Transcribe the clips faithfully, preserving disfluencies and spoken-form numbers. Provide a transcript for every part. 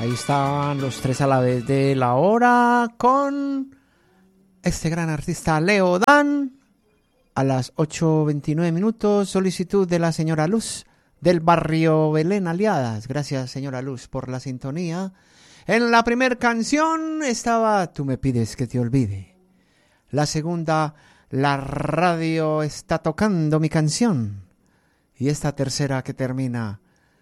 Ahí estaban los tres a la vez de la hora con este gran artista Leo Dan. A las ocho veintinueve minutos, solicitud de la señora Luz del barrio Belén Aliadas. Gracias, señora Luz, por la sintonía. En la primera canción estaba Tú me pides que te olvide. La segunda, La radio está tocando mi canción. Y esta tercera que termina,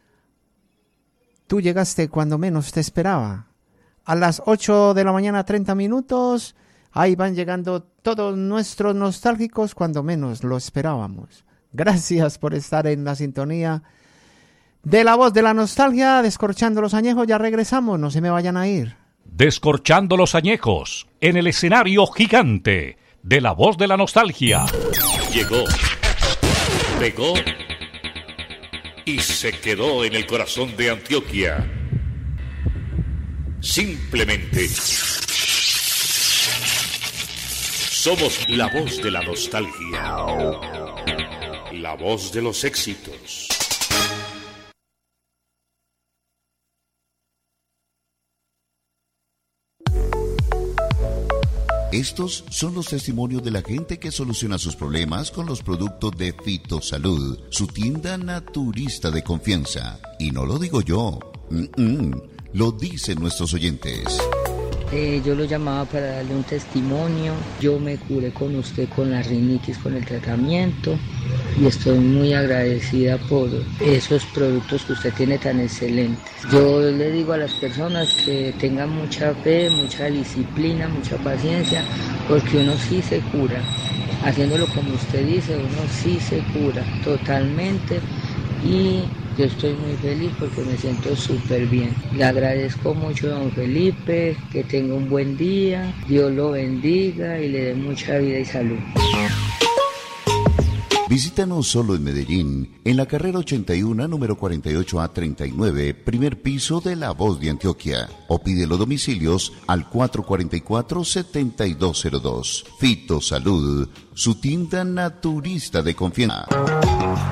Tú llegaste cuando menos te esperaba. A las ocho de la mañana, treinta minutos, ahí van llegando todos nuestros nostálgicos cuando menos lo esperábamos. Gracias por estar en la sintonía de La Voz de la Nostalgia, descorchando los añejos. Ya regresamos, no se me vayan a ir. Descorchando los añejos, en el escenario gigante de La Voz de la Nostalgia. Llegó, pegó y se quedó en el corazón de Antioquia. Simplemente somos la voz de la nostalgia, la voz de los éxitos. Estos son los testimonios de la gente que soluciona sus problemas con los productos de Fitosalud, su tienda naturista de confianza. Y no lo digo yo, Mm-mm. lo dicen nuestros oyentes. Eh, yo lo llamaba para darle un testimonio. Yo me curé con usted con la rinitis, con el tratamiento, y estoy muy agradecida por esos productos que usted tiene tan excelentes. Yo le digo a las personas que tengan mucha fe, mucha disciplina, mucha paciencia, porque uno sí se cura. Haciéndolo como usted dice, uno sí se cura totalmente, y yo estoy muy feliz porque me siento súper bien. Le agradezco mucho a don Felipe, que tenga un buen día, Dios lo bendiga y le dé mucha vida y salud. Visítanos solo en Medellín, en la carrera ochenta y uno, número cuarenta y ocho A treinta y nueve, primer piso de La Voz de Antioquia. O pide los domicilios al cuatro cuatro cuatro, siete dos cero dos. Fitosalud, su tienda naturista de confianza.